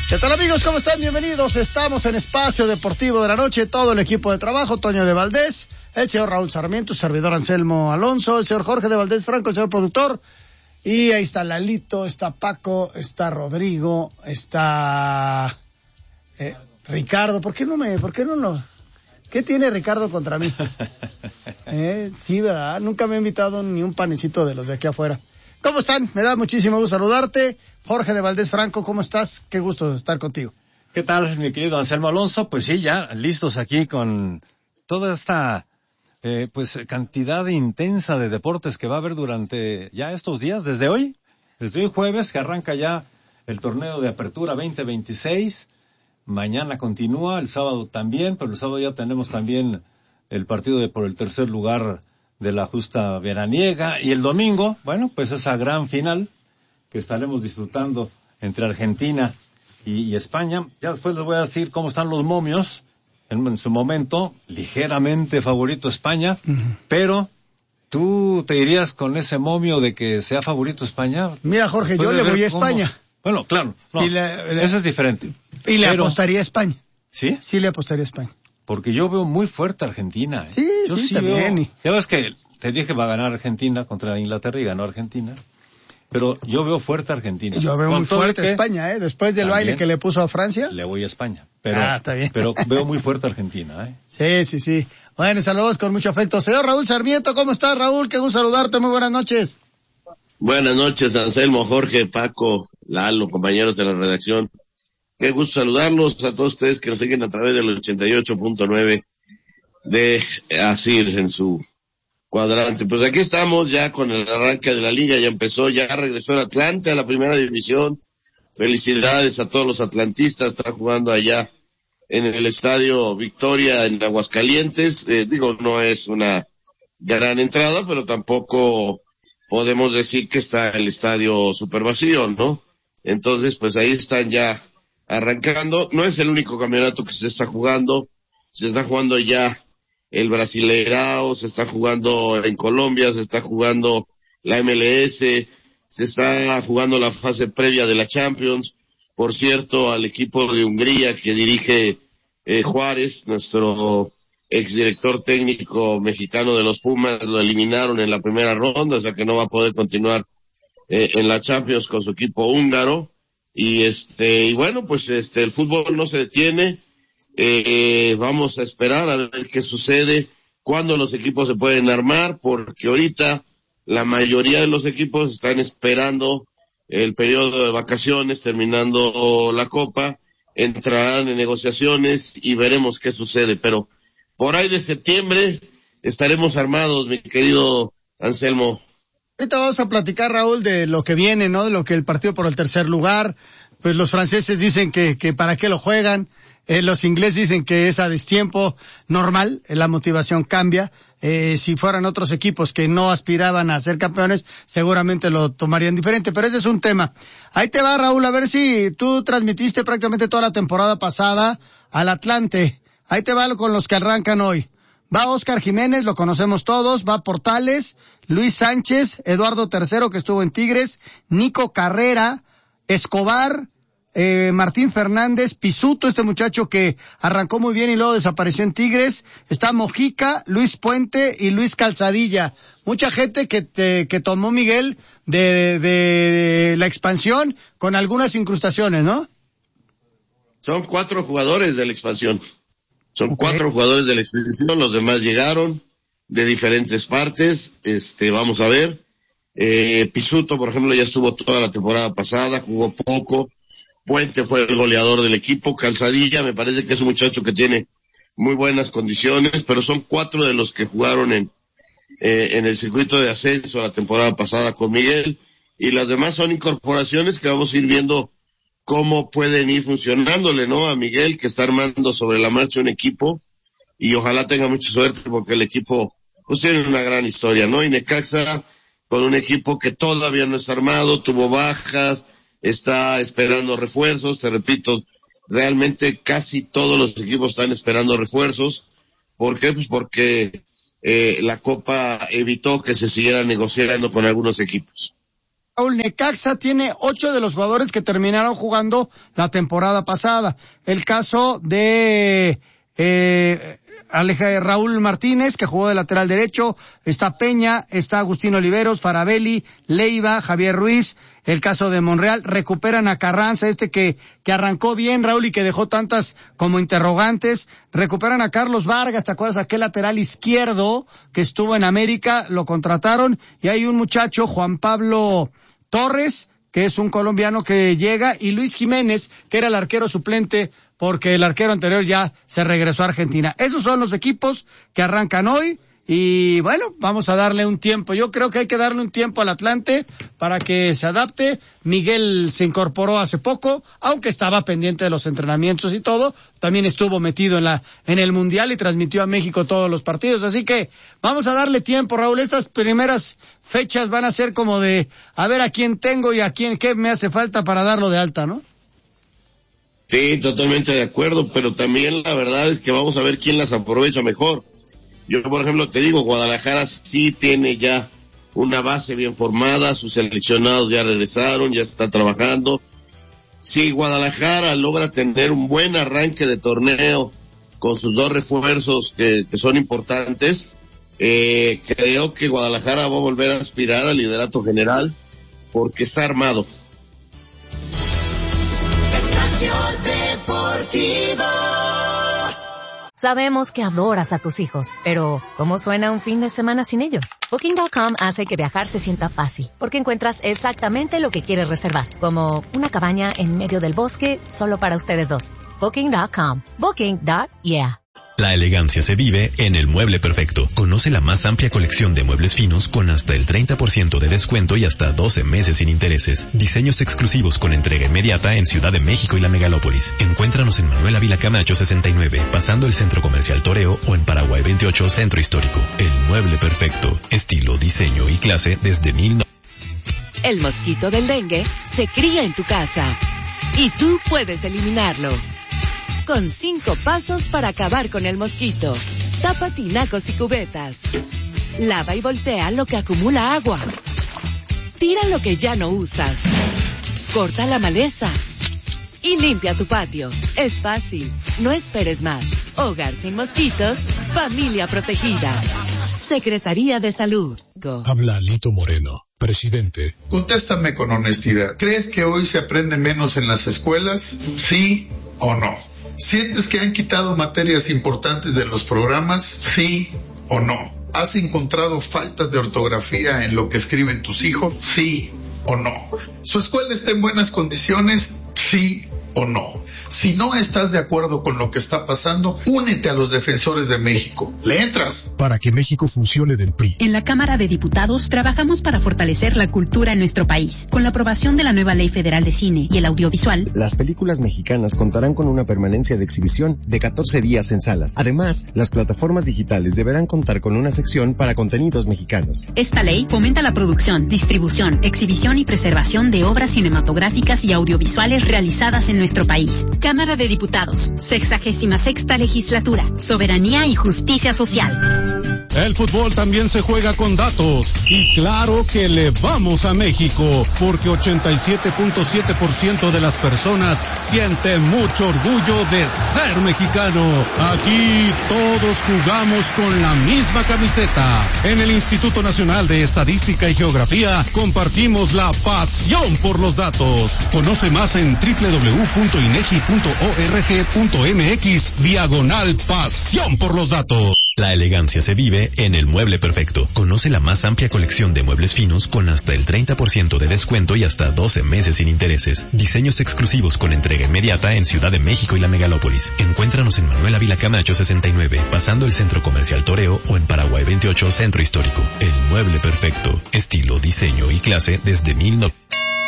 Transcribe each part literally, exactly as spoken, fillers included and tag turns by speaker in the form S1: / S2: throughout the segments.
S1: ¿Qué tal, amigos? ¿Cómo están? Bienvenidos. Estamos en Espacio Deportivo de la Noche. Todo el equipo de trabajo, Toño de Valdés, el señor Raúl Sarmiento, su servidor Anselmo Alonso, el señor Jorge de Valdés Franco, el señor productor. Y ahí está Lalito, está Paco, está Rodrigo, está eh, Ricardo. ¿Por qué no me, por qué no lo, qué tiene Ricardo contra mí? Eh, sí, ¿verdad? Nunca me ha invitado ni un panecito de los de aquí afuera. ¿Cómo están? Me da muchísimo gusto saludarte. Jorge de Valdés Franco, ¿cómo estás? Qué gusto estar contigo.
S2: ¿Qué tal, mi querido Anselmo Alonso? Pues sí, ya listos aquí con toda esta eh, pues cantidad intensa de deportes que va a haber durante ya estos días, desde hoy, desde hoy jueves, que arranca ya el torneo de apertura veinte veintiséis. Mañana continúa, el sábado también, pero el sábado ya tenemos también el partido de por el tercer lugar de la justa veraniega, y el domingo, bueno, pues esa gran final que estaremos disfrutando entre Argentina y, y España. Ya después les voy a decir cómo están los momios. En, en su momento, ligeramente favorito España, uh-huh. Pero ¿tú te irías con ese momio de que sea favorito España?
S1: Mira, Jorge, yo le voy a España.
S2: Cómo... Bueno, claro, no, le, le... eso es diferente.
S1: Y le pero... apostaría a España.
S2: ¿Sí?
S1: Sí le apostaría a España.
S2: Porque yo veo muy fuerte a Argentina. ¿eh?
S1: Sí,
S2: yo
S1: sí,
S2: sí
S1: también.
S2: Veo, ya ves que te dije que va a ganar Argentina contra Inglaterra y ganó Argentina. Pero yo veo fuerte a Argentina.
S1: Yo veo muy fuerte a España, ¿eh? Después del baile que le puso a Francia.
S2: Le voy a España. Pero,
S1: ah, está bien.
S2: Pero veo muy fuerte a Argentina, ¿eh?
S1: Sí, sí, sí. Bueno, saludos con mucho afecto. Señor Raúl Sarmiento, ¿cómo estás, Raúl? Qué gusto saludarte. Muy buenas noches.
S3: Buenas noches, Anselmo, Jorge, Paco, Lalo, compañeros de la redacción. Qué gusto saludarlos a todos ustedes que nos siguen a través del ochenta y ocho punto nueve de Asir en su cuadrante. Pues aquí estamos ya con el arranque de la liga, ya empezó, ya regresó el Atlante a la primera división. Felicidades a todos los atlantistas, está jugando allá en el Estadio Victoria en Aguascalientes. Eh, digo, no es una gran entrada, pero tampoco podemos decir que está el estadio super vacío, ¿no? Entonces, pues ahí están ya arrancando. No es el único campeonato que se está jugando, se está jugando ya el Brasileirao, se está jugando en Colombia, se está jugando la M L S, se está jugando la fase previa de la Champions. Por cierto, al equipo de Hungría que dirige eh, Juárez, nuestro exdirector técnico mexicano de los Pumas, lo eliminaron en la primera ronda, o sea que no va a poder continuar eh, en la Champions con su equipo húngaro. Y este, y bueno, pues este, el fútbol no se detiene. Eh, vamos a esperar a ver qué sucede, cuándo los equipos se pueden armar, porque ahorita la mayoría de los equipos están esperando el periodo de vacaciones, terminando la Copa, entrarán en negociaciones y veremos qué sucede, pero por ahí de septiembre estaremos armados, mi querido Anselmo.
S1: Ahorita vamos a platicar, Raúl, de lo que viene, ¿no? De lo que el partido por el tercer lugar, pues los franceses dicen que, que para qué lo juegan. Eh, los ingleses dicen que es a destiempo normal, eh, la motivación cambia. Eh, si fueran otros equipos que no aspiraban a ser campeones, seguramente lo tomarían diferente, pero ese es un tema. Ahí te va, Raúl, a ver si tú transmitiste prácticamente toda la temporada pasada al Atlante. Ahí te va con los que arrancan hoy. Va Oscar Jiménez, lo conocemos todos, va Portales, Luis Sánchez, Eduardo Tercero, que estuvo en Tigres, Nico Carrera, Escobar, Eh, Martín Fernández, Pisuto, este muchacho que arrancó muy bien y luego desapareció en Tigres, está Mojica, Luis Puente y Luis Calzadilla. Mucha gente que te, que tomó Miguel de, de la expansión con algunas incrustaciones, ¿no?
S3: Son cuatro jugadores de la expansión. Son okay. cuatro jugadores de la expansión, los demás llegaron de diferentes partes. Este, vamos a ver. Eh, Pisuto, por ejemplo, ya estuvo toda la temporada pasada, jugó poco. Puente fue el goleador del equipo. Calzadilla me parece que es un muchacho que tiene muy buenas condiciones, pero son cuatro de los que jugaron en eh, en el circuito de ascenso la temporada pasada con Miguel, y las demás son incorporaciones que vamos a ir viendo cómo pueden ir funcionándole, ¿no? A Miguel, que está armando sobre la marcha un equipo, y ojalá tenga mucha suerte porque el equipo pues tiene una gran historia, ¿no? Y Necaxa, con un equipo que todavía no está armado, tuvo bajas, está esperando refuerzos, te repito, realmente casi todos los equipos están esperando refuerzos. ¿Por qué? Pues porque eh, la Copa evitó que se siguiera negociando con algunos equipos.
S1: Raúl, Necaxa tiene ocho de los jugadores que terminaron jugando la temporada pasada. El caso de eh, Aleja, Raúl Martínez, que jugó de lateral derecho, está Peña, está Agustín Oliveros, Farabelli, Leiva, Javier Ruiz. El caso de Monreal, recuperan a Carranza, este que, que arrancó bien, Raúl, y que dejó tantas como interrogantes. Recuperan a Carlos Vargas, ¿te acuerdas? Aquel lateral izquierdo que estuvo en América, lo contrataron, y hay un muchacho, Juan Pablo Torres, que es un colombiano que llega, y Luis Jiménez, que era el arquero suplente, porque el arquero anterior ya se regresó a Argentina. Esos son los equipos que arrancan hoy, y bueno, vamos a darle un tiempo. Yo creo que hay que darle un tiempo al Atlante para que se adapte. Miguel se incorporó hace poco, aunque estaba pendiente de los entrenamientos y todo. También estuvo metido en la en el Mundial y transmitió a México todos los partidos. Así que vamos a darle tiempo, Raúl. Estas primeras fechas van a ser como de a ver a quién tengo y a quién qué me hace falta para darlo de alta, ¿no?
S3: Sí, totalmente de acuerdo, pero también la verdad es que vamos a ver quién las aprovecha mejor. Yo, por ejemplo, te digo, Guadalajara sí tiene ya una base bien formada, sus seleccionados ya regresaron, ya está trabajando. Si Guadalajara logra tener un buen arranque de torneo con sus dos refuerzos que, que son importantes, eh, creo que Guadalajara va a volver a aspirar al liderato general porque está armado.
S4: Espacio Deportivo.
S5: Sabemos que adoras a tus hijos, pero ¿cómo suena un fin de semana sin ellos? Booking punto com hace que viajar se sienta fácil, porque encuentras exactamente lo que quieres reservar, como una cabaña en medio del bosque solo para ustedes dos. Booking punto com. Booking punto yeah.
S6: La elegancia se vive en El Mueble Perfecto. Conoce la más amplia colección de muebles finos con hasta el treinta por ciento de descuento y hasta doce meses sin intereses. Diseños exclusivos con entrega inmediata en Ciudad de México y la Megalópolis. Encuéntranos en Manuel Ávila Camacho sesenta y nueve, pasando el Centro Comercial Toreo, o en Paraguay veintiocho, Centro Histórico. El Mueble Perfecto. Estilo, diseño y clase desde mil...
S7: El mosquito del dengue se cría en tu casa y tú puedes eliminarlo. Con cinco pasos para acabar con el mosquito. Tapa tinacos y cubetas. Lava y voltea lo que acumula agua. Tira lo que ya no usas. Corta la maleza. Y limpia tu patio. Es fácil. No esperes más. Hogar sin mosquitos. Familia protegida. Secretaría de Salud. Go.
S8: Habla Lito Moreno, presidente.
S9: Contéstame con honestidad. ¿Crees que hoy se aprende menos en las escuelas? ¿Sí o no? ¿Sientes que han quitado materias importantes de los programas? ¿Sí o no? ¿Has encontrado faltas de ortografía en lo que escriben tus hijos? ¿Sí o no? ¿Su escuela está en buenas condiciones? ¿Sí o no? Si no estás de acuerdo con lo que está pasando, únete a los defensores de México. ¿Le entras?
S8: Para que México funcione del P R I.
S10: En la Cámara de Diputados trabajamos para fortalecer la cultura en nuestro país. Con la aprobación de la nueva Ley Federal de Cine y el Audiovisual,
S11: las películas mexicanas contarán con una permanencia de exhibición de catorce días en salas. Además, las plataformas digitales deberán contar con una sección para contenidos mexicanos.
S10: Esta ley fomenta la producción, distribución, exhibición y preservación de obras cinematográficas y audiovisuales realizadas en nuestro país. Cámara de Diputados, sexagésima sexta legislatura, soberanía y justicia social.
S12: El fútbol también se juega con datos, y claro que le vamos a México, porque ochenta y siete punto siete por ciento de las personas sienten mucho orgullo de ser mexicano. Aquí todos jugamos con la misma camiseta. En el Instituto Nacional de Estadística y Geografía compartimos la pasión por los datos. Conoce más en doble u doble u doble u punto inegi punto org punto mx diagonal pasión por los datos.
S6: La elegancia se vive en El Mueble Perfecto. Conoce la más amplia colección de muebles finos con hasta el treinta por ciento de descuento y hasta doce meses sin intereses. Diseños exclusivos con entrega inmediata en Ciudad de México y la Megalópolis. Encuéntranos en Manuel Ávila Camacho sesenta y nueve, pasando el Centro Comercial Toreo, o en Paraguay veintiocho, Centro Histórico. El Mueble Perfecto. Estilo, diseño y clase desde mil novecientos.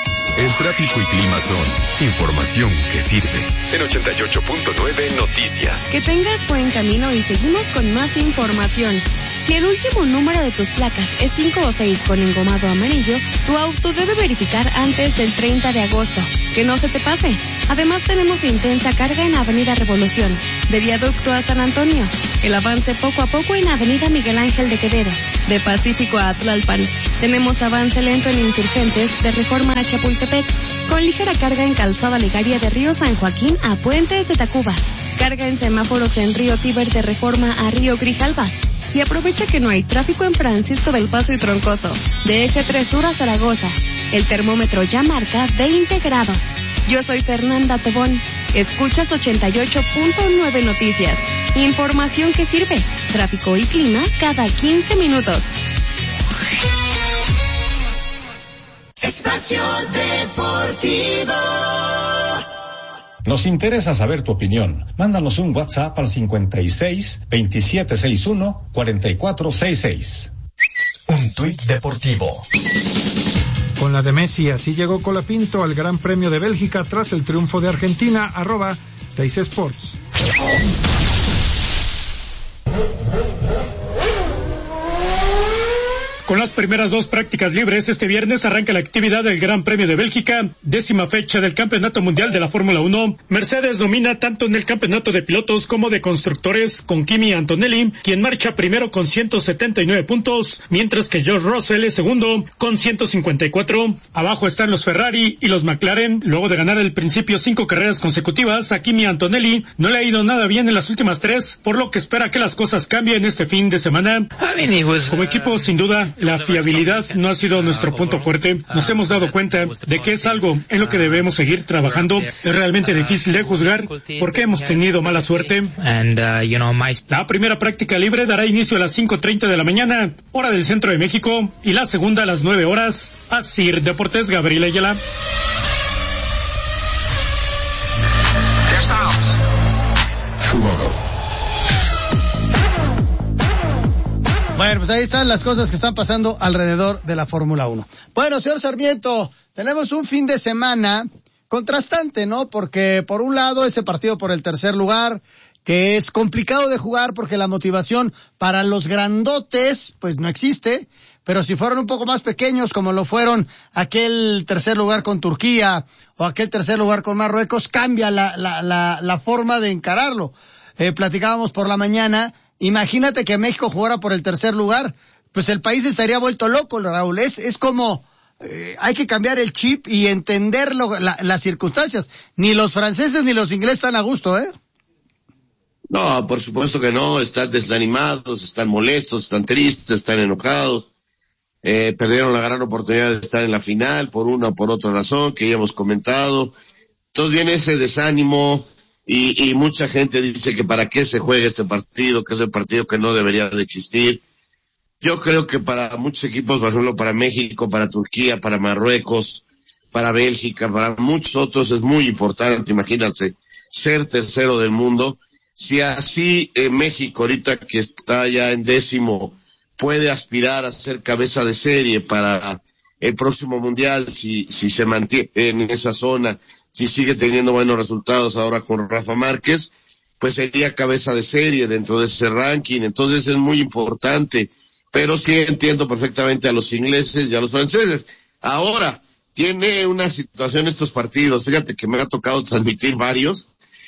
S13: El tráfico y clima son información que sirve. En ochenta y ocho punto nueve Noticias.
S14: Que tengas buen camino y seguimos con más información. Si el último número de tus placas es cinco o seis con engomado amarillo, tu auto debe verificar antes del treinta de agosto. Que no se te pase. Además tenemos intensa carga en Avenida Revolución. de Viaducto a San Antonio. El avance poco a poco en Avenida Miguel Ángel de Quevedo, de Pacífico a Tlalpan. Tenemos avance lento en Insurgentes, de Reforma a Chapultepec, con ligera carga en Calzada Legaria de Río San Joaquín a Puentes de Tacuba. Carga en semáforos en Río Tíber de Reforma a Río Grijalva. Y aprovecha que no hay tráfico en Francisco del Paso y Troncoso, de Eje tres Sur a Zaragoza. El termómetro ya marca veinte grados. Yo soy Fernanda Tobón. Escuchas ochenta y ocho punto nueve Noticias. Información que sirve. Tráfico y clima cada quince minutos.
S4: Espacio Deportivo.
S15: Nos interesa saber tu opinión. Mándanos un WhatsApp al cincuenta y seis, veintisiete sesenta y uno, cuarenta y cuatro sesenta y seis.
S13: Un tuit deportivo.
S16: Con la de Messi, así llegó Colapinto al Gran Premio de Bélgica tras el triunfo de Argentina, arroba Teis Sports.
S17: Con las primeras dos prácticas libres, este viernes arranca la actividad del Gran Premio de Bélgica, décima fecha del Campeonato Mundial de la Fórmula uno. Mercedes domina tanto en el campeonato de pilotos como de constructores, con Kimi Antonelli, quien marcha primero con ciento setenta y nueve puntos, mientras que George Russell es segundo con ciento cincuenta y cuatro. Abajo están los Ferrari y los McLaren. Luego de ganar al principio cinco carreras consecutivas, a Kimi Antonelli no le ha ido nada bien en las últimas tres, por lo que espera que las cosas cambien este fin de semana. Como equipo, sin duda, la fiabilidad no ha sido nuestro punto fuerte. Nos hemos dado cuenta de que es algo en lo que debemos seguir trabajando. Es realmente difícil de juzgar porque hemos tenido mala suerte. La primera práctica libre dará inicio a las cinco treinta de la mañana, hora del centro de México, y la segunda a las nueve horas. Asir Deportes, Gabriel Ayala.
S1: Bueno, pues ahí están las cosas que están pasando alrededor de la Fórmula uno. Bueno, señor Sarmiento, tenemos un fin de semana contrastante, ¿no? Porque por un lado ese partido por el tercer lugar, que es complicado de jugar porque la motivación para los grandotes pues no existe, pero si fueron un poco más pequeños como lo fueron aquel tercer lugar con Turquía o aquel tercer lugar con Marruecos, cambia la, la, la, la forma de encararlo. Eh, platicábamos por la mañana. Imagínate que México jugara por el tercer lugar, pues el país estaría vuelto loco, Raúl. Es, es como, eh, hay que cambiar el chip y entender lo, la, las circunstancias. Ni los franceses ni los ingleses están a gusto, ¿eh?
S3: No, por supuesto que no. Están desanimados, están molestos, están tristes, están enojados. Eh, perdieron la gran oportunidad de estar en la final por una o por otra razón que ya hemos comentado. Entonces viene ese desánimo. Y, y mucha gente dice que para qué se juega este partido, que es el partido que no debería de existir. Yo creo que para muchos equipos, por ejemplo, para México, para Turquía, para Marruecos, para Bélgica, para muchos otros es muy importante, imagínense, ser tercero del mundo. Si así eh, México, ahorita que está ya en décimo, puede aspirar a ser cabeza de serie para el próximo mundial, si, si se mantiene en esa zona, si sigue teniendo buenos resultados ahora con Rafa Márquez, pues sería cabeza de serie dentro de ese ranking. Entonces es muy importante, pero sí entiendo perfectamente a los ingleses y a los franceses. Ahora, tiene una situación estos partidos, fíjate que me ha tocado transmitir varios,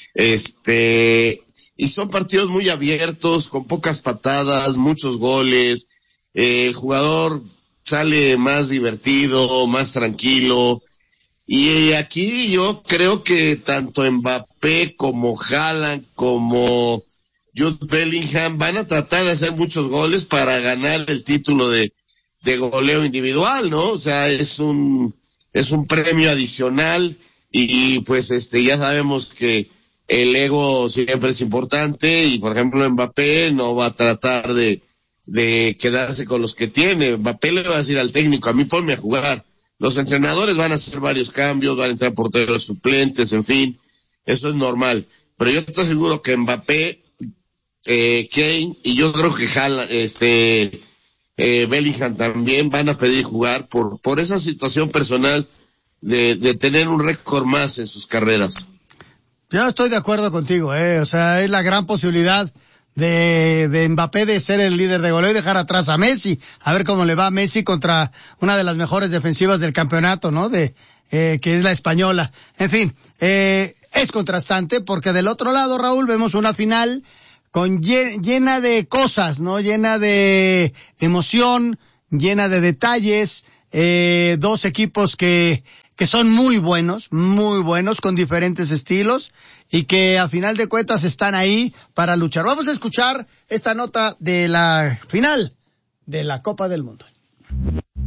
S3: este, y son partidos muy abiertos, con pocas patadas, muchos goles, eh, el jugador sale más divertido, más tranquilo. Y aquí yo creo que tanto Mbappé como Haaland como Jude Bellingham van a tratar de hacer muchos goles para ganar el título de, de goleo individual, ¿no? O sea, es un, es un premio adicional y pues este, ya sabemos que el ego siempre es importante y por ejemplo Mbappé no va a tratar de, de quedarse con los que tiene. Mbappé le va a decir al técnico, a mí ponme a jugar. Los entrenadores van a hacer varios cambios, van a entrar porteros suplentes, en fin, eso es normal. Pero yo te aseguro que Mbappé, eh, Kane y yo creo que Haaland, este, eh, Bellingham también van a pedir jugar por, por esa situación personal de, de tener un récord más en sus carreras.
S1: Yo estoy de acuerdo contigo, eh, o sea, es la gran posibilidad de, de Mbappé de ser el líder de goleo y dejar atrás a Messi. A ver cómo le va a Messi contra una de las mejores defensivas del campeonato, ¿no? De, eh, que es la española. En fin, eh, es contrastante porque del otro lado, Raúl, vemos una final con llena de cosas, ¿no? Llena de emoción, llena de detalles, eh, dos equipos que, que son muy buenos, muy buenos, con diferentes estilos, y que a final de cuentas están ahí para luchar. Vamos a escuchar esta nota de la final de la Copa del Mundo.